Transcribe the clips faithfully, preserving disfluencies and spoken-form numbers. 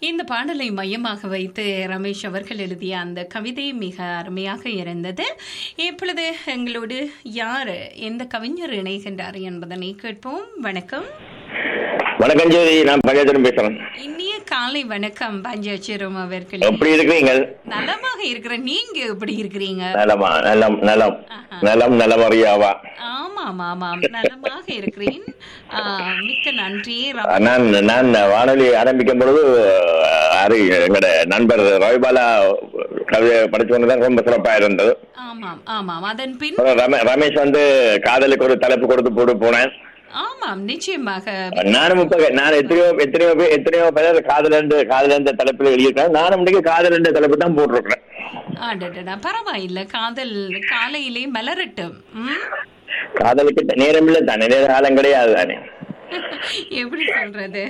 இந்த பாடலை மையமாக வைத்து ரமேஷ் அவர்கள் எழுதிய அந்த கவிதை மிக அருமையாக இருந்தது. இப்பொழுது எங்களோடு யார் எந்த கவிஞர் இணைகின்றார் என்பதனை கேட்போம். வணக்கம். வணக்கம் ஜோதி, நான் பஞ்சாச்சரம் பேசுறேன். இனிய காலை வணக்கம் பஞ்சாச்சரம் அவர்கள். எப்படி இருக்கிறீங்க? நலமாக இருக்கிறேன். நீங்க எப்படி இருக்கிறீங்க? நலமா? நலம் நலம் நலம் நலமறியாவா? ஆமாம் ஆமாம் நலமாக இருக்கிறேன். மிக்க நன்றி. நான் நான் வானொலி ஆரம்பிக்கும் பொழுது அது எங்களோட நண்பர் ரவிபாலா கவிதை படிச்சு கொண்டுதான் ரொம்ப சிறப்பா இருந்தது. ஆமாம் ஆமாம். அதன் பின் ரமேஷ் வந்து காதலுக்கு ஒரு தலைப்பு கொடுத்து போட்டு போனேன். ஆமாம் நிச்சயமாக. நானும் இப்ப நான் எத்தனையோ எத்தனையோ பேர் எத்தனையோ பேர் காதல் என்று காதல் என்ற தலைப்பில் எழுதியிருக்கேன். நானும் இன்னைக்கு காதல் என்ற தலைப்பு தான் போட்டிருக்கிறேன். ஆடடா, பரவாயில்ல. காதல் காலையிலே மலரட்டும். காதலுக்கு நேரம் இல்லை தானே, நேர காலம் கிடையாது தானே. எப்படி சொல்றது?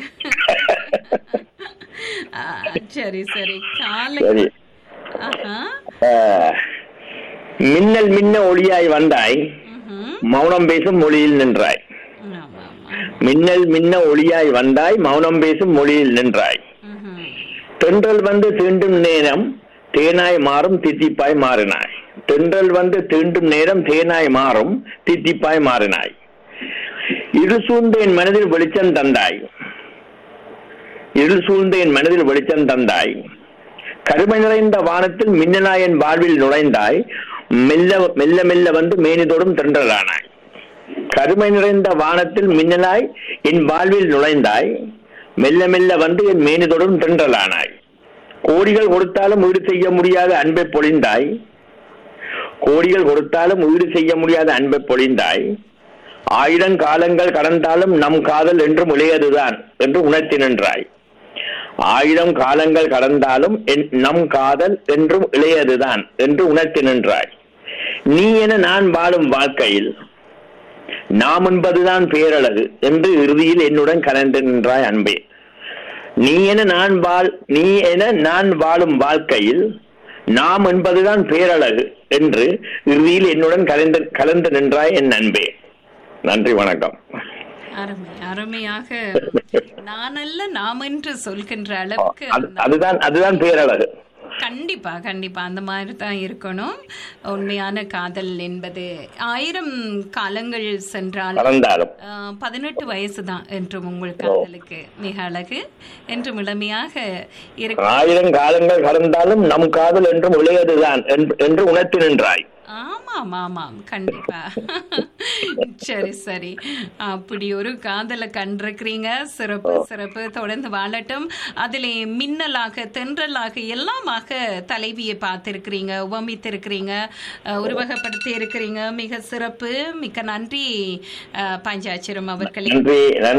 சரி சரி. காலை மின்னல் மின்ன ஒளியாய் வந்தாய், மௌனம் பேசும் மொழியில் நின்றாய். மின்னல் மின்ன ஒளியாய் வந்தாய், மௌனம் பேசும் மொழியில் நின்றாய். தென்றல் வந்து தீண்டும் நேரம் தேனாய் மாறும், தித்திப்பாய் மாறினாய். தென்றல் வந்து தீண்டும் நேரம் தேனாய் மாறும், தித்திப்பாய் மாறினாய். இருள் சூழ்ந்த என் மனதில் வெளிச்சம் தந்தாய். இருள் சூழ்ந்த என் மனதில் வெளிச்சம் தந்தாய். கருமை நிறைந்த வானத்தில் மின்னலாய் என் வாழ்வில் நுழைந்தாய். மெல்ல மெல்ல மெல்ல வந்து மேனிதோடும் தென்றலானாய். கருமை நிறைந்த வானத்தில் மின்னலாய் என் வாழ்வில் நுழைந்தாய். மெல்ல மெல்ல வந்து என் மேனிதோடும் தென்றலானாய். கோடிகள் கொடுத்தாலும் ஈடு செய்ய முடியாத அன்பை பொழிந்தாய். கோடிகள் கொடுத்தாலும் ஈடு செய்ய முடியாத அன்பை பொழிந்தாய். ஆயிரம் காலங்கள் கடந்தாலும் நம் காதல் என்றும் இளையதுதான் என்று உணர்த்தி நின்றாய். ஆயிரம் காலங்கள் கடந்தாலும் நம் காதல் என்றும் இளையதுதான் என்று உணர்த்தி நின்றாய். நீ என நான் வாழும் வாழ்க்கையில் நாம் என்பதுதான் பேரழகு என்று இறுதியில் என்னுடன் கலந்து நின்றாய் அன்பே. நீ என நான் வாழ் நீ என நான் வாழும் வாழ்க்கையில் நாம் என்பதுதான் பேரழகு என்று இறுதியில் என்னுடன் கலந்து கலந்து நின்றாய் என் அன்பே. நன்றி, வணக்கம். அருமை அருமையாக நான் அல்ல நாம் என்று சொல்கின்ற அளவுக்கு அதுதான் அதுதான் பேரழகு. கண்டிப்பா கண்டிப்பா அந்த மாதிரி தான் இருக்கணும். உண்மையான காதல் என்பது ஆயிரம் காலங்கள் சென்றாலும் பதினெட்டு வயசு தான் என்றும் உங்கள் காதலுக்கு மிக அழகு என்றும் இளமையாக இருக்கு. ஆயிரம் காலங்கள் கடந்தாலும் நம் காதல் என்றும் இளையதுதான் என்று உணர்த்தி நின்றாய். ஆமாம் ஆமாம் கண்டிப்பா. சரி சரி. அப்படி ஒரு காதலை கண்டிருக்கிறீங்க. சிறப்பு சிறப்பு. தொடர்ந்து வாழட்டும். அதிலே மின்னலாக தென்றலாக எல்லாமாக தலைவியை பார்த்திருக்கிறீங்க, உவமித்திருக்கிறீங்க, உருவகப்படுத்தி இருக்கிறீங்க. மிக சிறப்பு. மிக்க நன்றி பஞ்சாச்சரம் அவர்களே.